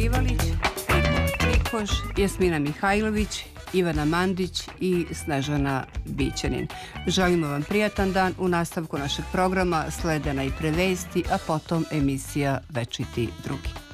Šivalić, Nikola Trikoš, Jasmina Mihajlović, Ivana Mandić i Snežana Bićanin. Želimo vam prijatan dan. U nastavku našeg programa slede najpre vesti, a potom emisija Večiti drugi.